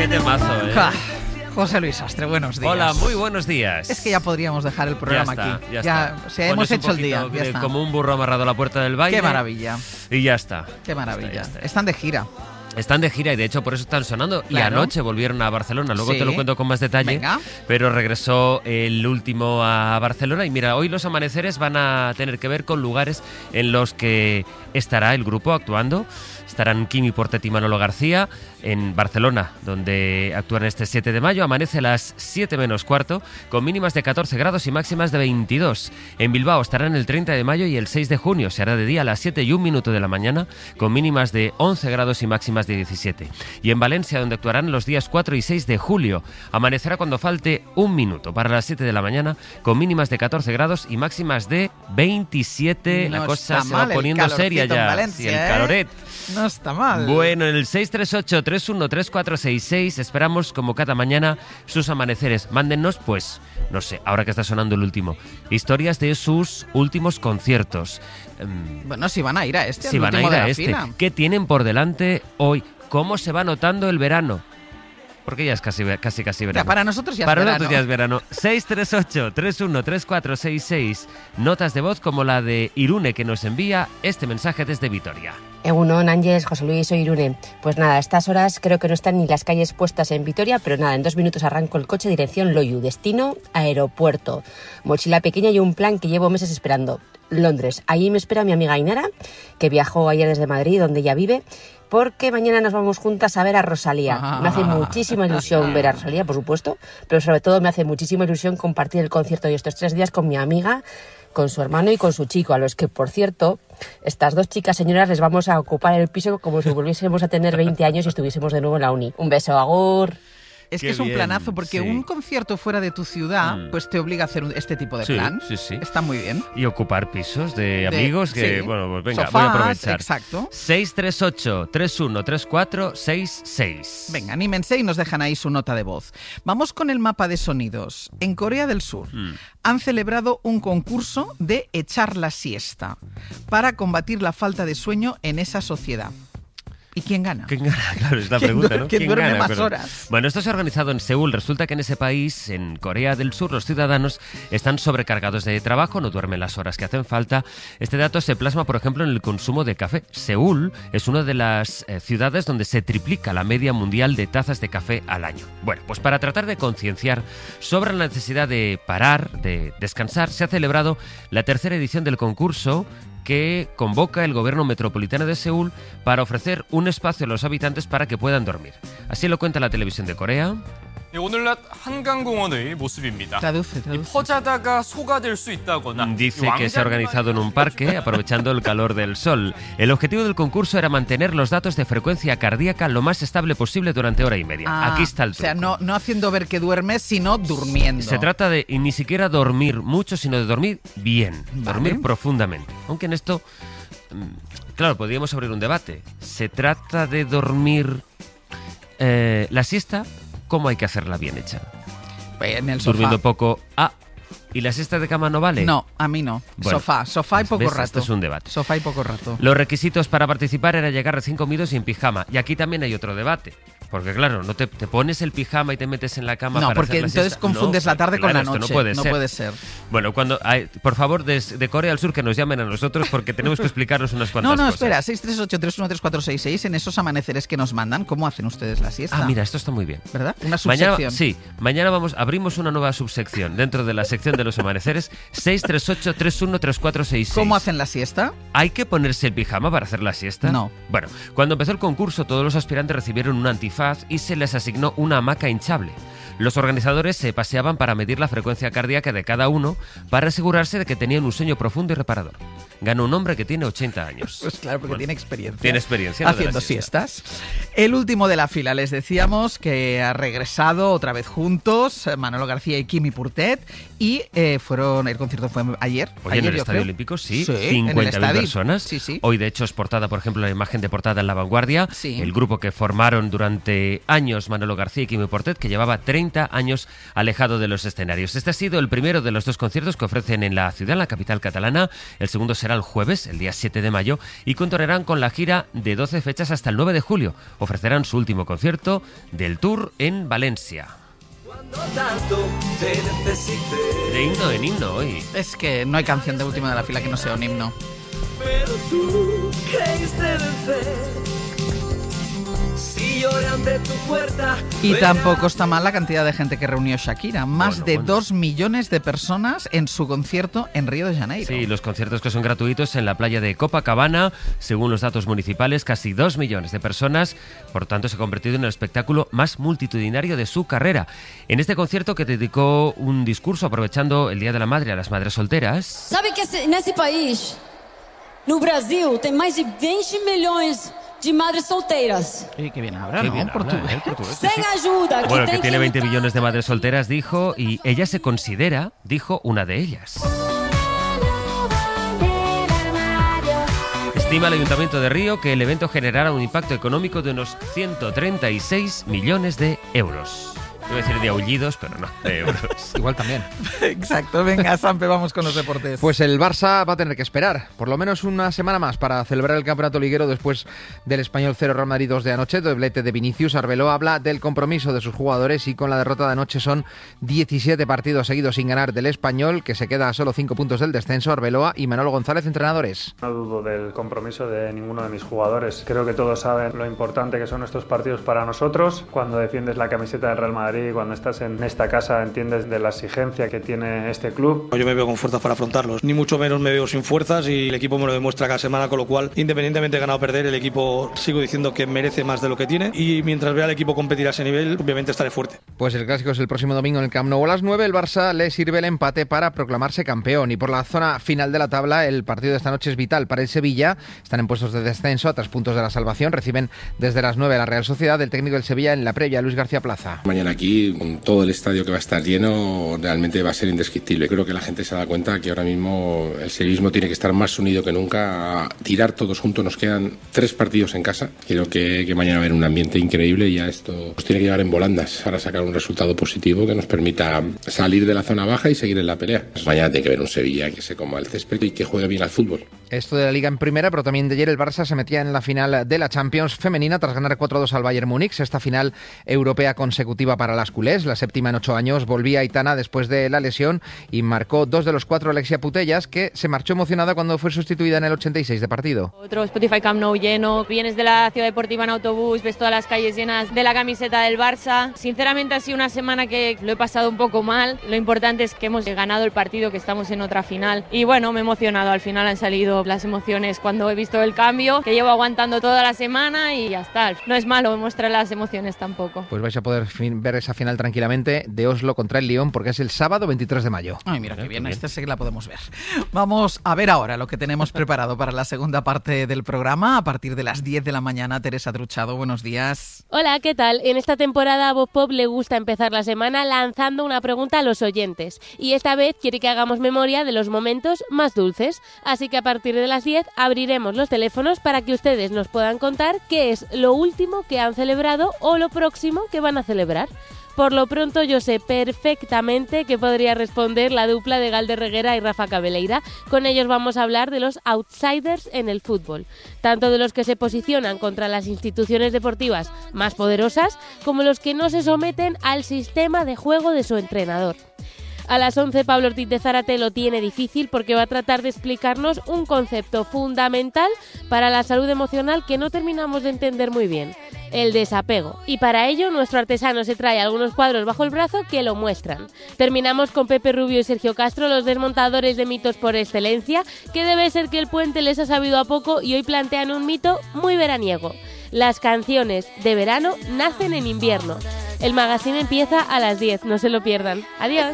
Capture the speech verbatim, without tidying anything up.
Qué temazo, ¿eh? Ja, José Luis Sastre, buenos días. Hola, muy buenos días. Es que ya podríamos dejar el programa ya está, aquí. Ya, ya está. O sea, hemos hecho el día. Ya de, está. Como un burro amarrado a la puerta del baile. Qué maravilla. Y ya está. Qué maravilla. Ya está, ya está. Están de gira. Están de gira y de hecho por eso están sonando. Claro. Y anoche volvieron a Barcelona. Luego Sí. te lo cuento con más detalle. Venga. Pero regresó el último a Barcelona. Y mira, hoy los amaneceres van a tener que ver con lugares en los que estará el grupo actuando. Estarán Quimi Portet y Manolo García en Barcelona, donde actúan este siete de mayo. Amanece a las siete menos cuarto, con mínimas de catorce grados y máximas de veintidós. En Bilbao estarán el treinta de mayo y el seis de junio. Se hará de día a las siete y un minuto de la mañana, con mínimas de once grados y máximas de diecisiete. Y en Valencia, donde actuarán los días cuatro y seis de julio. Amanecerá cuando falte un minuto para las siete de la mañana, con mínimas de catorce grados y máximas de veintisiete. No la cosa está se va mal el poniendo seria calorcito en ya. Valencia, Sí, el ¿eh? caloret. No está mal. Bueno, en el seis tres ocho, tres uno tres cuatro seis seis esperamos, como cada mañana, sus amaneceres. Mándennos, pues, no sé, ahora que está sonando el último, historias de sus últimos conciertos. Um, Bueno, si van a ir a este, si al van a último ir de a la este. fila. ¿Qué tienen por delante hoy? ¿Cómo se va notando el verano? Porque ya es casi, casi, casi verano. Ya, para nosotros ya Para es verano. nosotros ya es verano. seis tres ocho, tres uno tres cuatro seis seis. Notas de voz como la de Irune, que nos envía este mensaje desde Vitoria. Egunon, Ángeles, José Luis, soy Irune. Pues nada, a estas horas creo que no están ni las calles puestas en Vitoria, pero nada, en dos minutos arranco el coche dirección Loiu, destino aeropuerto. Mochila pequeña y un plan que llevo meses esperando. Londres. Allí me espera mi amiga Ainara, que viajó ayer desde Madrid, donde ella vive, porque mañana nos vamos juntas a ver a Rosalía. Ah. Me hace muchísima ilusión ver a Rosalía, por supuesto, pero sobre todo me hace muchísima ilusión compartir el concierto de estos tres días con mi amiga, con su hermano y con su chico, a los que, por cierto, estas dos chicas señoras les vamos a ocupar el piso como si volviésemos a tener veinte años y estuviésemos de nuevo en la uni. Un beso, agur. Es Qué que es un bien, planazo, porque sí. un concierto fuera de tu ciudad, Mm. pues te obliga a hacer un- este tipo de Sí, plan. sí, sí. Está muy bien. Y ocupar pisos de, De- amigos que, sí. bueno, pues venga, Sofás, voy a aprovechar. exacto. seis tres ocho, tres uno tres cuatro seis seis. Venga, anímense y nos dejan ahí su nota de voz. Vamos con el mapa de sonidos. En Corea del Sur Mm. han celebrado un concurso de echar la siesta para combatir la falta de sueño en esa sociedad. ¿Y quién gana? ¿Quién gana? Claro, es la ¿Quién pregunta, duer- ¿no? quién duerme gana? más Pero- horas? Bueno, esto se ha organizado en Seúl. Resulta que en ese país, en Corea del Sur, los ciudadanos están sobrecargados de trabajo, no duermen las horas que hacen falta. Este dato se plasma, por ejemplo, en el consumo de café. Seúl es una de las eh, ciudades donde se triplica la media mundial de tazas de café al año. Bueno, pues para tratar de concienciar sobre la necesidad de parar, de descansar, se ha celebrado la tercera edición del concurso que convoca el gobierno metropolitano de Seúl para ofrecer un espacio a los habitantes para que puedan dormir. Así lo cuenta la televisión de Corea. 네, 오늘날 한강공원의 모습입니다. Traduce, 이 traduce. 퍼자다가 소가 될 수 있다거나 Dice que se ha organizado en un parque aprovechando el calor del sol. El objetivo del concurso era mantener los datos de frecuencia cardíaca lo más estable posible durante hora y media. Ah, Aquí está el O truco. sea, no, no haciendo ver que duermes, sino durmiendo. Se trata de y ni siquiera dormir mucho, sino de dormir bien, Vale. dormir profundamente. Aunque en esto, mm, claro, podríamos abrir un debate. ¿Se trata de dormir eh, la siesta? ¿Cómo hay que hacerla bien hecha? En el sofá. Durmiendo poco. Ah, ¿y la siesta de cama no vale? No, a mí no. Bueno, sofá, sofá y poco ¿ves? rato. Esto es un debate. Sofá y poco rato. Los requisitos para participar era llegar recién comidos y en pijama. Y aquí también hay otro debate. Porque claro, no te, te pones el pijama y te metes en la cama No, para porque hacer la entonces siesta. confundes No, la tarde con claro, la esto noche. no puede ser. puede ser. Bueno, cuando hay, por favor, des- de Corea del Sur que nos llamen a nosotros porque tenemos que explicarnos unas cuantas No, no, cosas. espera, seis tres ocho, tres uno tres cuatro seis seis, en esos amaneceres que nos mandan, ¿cómo hacen ustedes la siesta? Ah, mira, esto está muy bien. ¿Verdad? Una subsección. Mañana, sí, mañana vamos, abrimos una nueva subsección dentro de la sección de los amaneceres. seis tres ocho, tres uno tres cuatro seis seis. ¿Cómo hacen la siesta? ¿Hay que ponerse el pijama para hacer la siesta? No. Bueno, cuando empezó el concurso, todos los aspirantes recibieron un antifaz y se les asignó una hamaca hinchable. Los organizadores se paseaban para medir la frecuencia cardíaca de cada uno para asegurarse de que tenían un sueño profundo y reparador. Ganó un hombre que tiene ochenta años. Pues claro, porque Bueno, tiene experiencia. Tiene experiencia. lo de la Haciendo siesta. siestas. El último de la fila, les decíamos que ha regresado otra vez juntos eh, Manolo García y Quimi Portet y eh, fueron, el concierto fue ayer. Oye, ayer, en el yo Estadio creo. Olímpico, sí, Sí, en el cincuenta mil estadio. personas. Sí, sí. Hoy, de hecho, es portada, por ejemplo, la imagen de portada en La Vanguardia, Sí. el grupo que formaron durante años Manolo García y Quimi Portet, que llevaba treinta años alejado de los escenarios. Este ha sido el primero de los dos conciertos que ofrecen en la ciudad, en la capital catalana. El segundo será será el jueves, el día siete de mayo, y continuarán con la gira de doce fechas hasta el nueve de julio. Ofrecerán su último concierto del tour en Valencia. De himno en himno hoy. Es que no hay canción de Última de la Fila que no sea un himno. Pero tú creíste vencer. Si lloré ante tu puerta. Y tampoco está mal la cantidad de gente que reunió Shakira. Más bueno, de bueno. dos millones de personas en su concierto en Río de Janeiro. Sí, los conciertos que son gratuitos en la playa de Copacabana, según los datos municipales, casi dos millones de personas. Por tanto, se ha convertido en el espectáculo más multitudinario de su carrera. En este concierto, que dedicó un discurso aprovechando el Día de la Madre a las madres solteras. Sabe que esse, nesse país, no Brasil, tem mais de veinte milhões de madres solteiras. Sí, qué bien habla, Qué ¿no? bien habla, Portugués. ¿eh? Portugués, sí, Sem sí. ajuda. Que Bueno, que tem tiene veinte lutar. millones de madres solteras, dijo, y ella se considera, dijo, una de ellas. Estima el Ayuntamiento de Río que el evento generará un impacto económico de unos ciento treinta y seis millones de euros. Iba a decir de aullidos, pero no, de euros. Igual también. Exacto, venga, Sampe, vamos con los deportes. Pues el Barça va a tener que esperar por lo menos una semana más para celebrar el campeonato liguero después del Español cero Real Madrid dos de anoche, doblete de Vinicius. Arbeloa habla del compromiso de sus jugadores y con la derrota de anoche son diecisiete partidos seguidos sin ganar del Español, que se queda a solo cinco puntos del descenso. Arbeloa y Manolo González, entrenadores. No dudo del compromiso de ninguno de mis jugadores. Creo que todos saben lo importante que son estos partidos para nosotros. Cuando defiendes la camiseta del Real Madrid, cuando estás en esta casa, entiendes de la exigencia que tiene este club. Yo me veo con fuerzas para afrontarlos, ni mucho menos me veo sin fuerzas y el equipo me lo demuestra cada semana, con lo cual, independientemente de ganar o perder, el equipo sigo diciendo que merece más de lo que tiene y mientras vea al equipo competir a ese nivel, obviamente estaré fuerte. Pues el clásico es el próximo domingo en el Camp Nou a las nueve. El Barça le sirve el empate para proclamarse campeón y por la zona final de la tabla el partido de esta noche es vital para el Sevilla. Están en puestos de descenso a tres puntos de la salvación. Reciben desde las nueve a la Real Sociedad. El técnico del Sevilla en la previa, Luis García Plaza. Mañana aquí, con todo el estadio que va a estar lleno, realmente va a ser indescriptible. Creo que la gente se da cuenta que ahora mismo el sevillismo tiene que estar más unido que nunca, a tirar todos juntos. Nos quedan tres partidos en casa. Creo que, que mañana va a haber un ambiente increíble y ya esto nos tiene que llevar en volandas para sacar un resultado positivo que nos permita salir de la zona baja y seguir en la pelea. Pues mañana tiene que haber un Sevilla que se coma el césped y que juegue bien al fútbol. Esto de la Liga en primera, pero también de ayer el Barça se metía en la final de la Champions femenina tras ganar cuatro dos al Bayern Múnich. Esta final europea consecutiva para las culés, la séptima en ocho años. Volvía Aitana después de la lesión y marcó dos de los cuatro Alexia Putellas, que se marchó emocionada cuando fue sustituida en el ochenta y seis de partido. Otro Spotify Camp Nou lleno, vienes de la ciudad deportiva en autobús, ves todas las calles llenas de la camiseta del Barça. Sinceramente ha sido una semana que lo he pasado un poco mal. Lo importante es que hemos ganado el partido, que estamos en otra final. Y bueno, me he emocionado, al final han salido las emociones cuando he visto el cambio, que llevo aguantando toda la semana y ya está. No es malo mostrar las emociones tampoco. Pues vais a poder fin- ver esa final tranquilamente de Oslo contra el Lyon, porque es el sábado veintitrés de mayo. Ay, mira qué bien, esta sí que la podemos ver. Vamos a ver ahora lo que tenemos preparado para la segunda parte del programa. A partir de las diez de la mañana, Teresa Truchado, buenos días. Hola, ¿qué tal? En esta temporada a Voz Pop le gusta empezar la semana lanzando una pregunta a los oyentes. Y esta vez quiere que hagamos memoria de los momentos más dulces. Así que a partir de las diez abriremos los teléfonos para que ustedes nos puedan contar qué es lo último que han celebrado o lo próximo que van a celebrar. Por lo pronto yo sé perfectamente que podría responder la dupla de Galder Reguera y Rafa Cabeleira. Con ellos vamos a hablar de los outsiders en el fútbol, tanto de los que se posicionan contra las instituciones deportivas más poderosas como los que no se someten al sistema de juego de su entrenador. A las once Pablo Ortiz de Zárate lo tiene difícil porque va a tratar de explicarnos un concepto fundamental para la salud emocional que no terminamos de entender muy bien: el desapego. Y para ello nuestro artesano se trae algunos cuadros bajo el brazo que lo muestran. Terminamos con Pepe Rubio y Sergio Castro, los desmontadores de mitos por excelencia, que debe ser que el puente les ha sabido a poco y hoy plantean un mito muy veraniego: las canciones de verano nacen en invierno. El magazine empieza a las diez, no se lo pierdan. Adiós.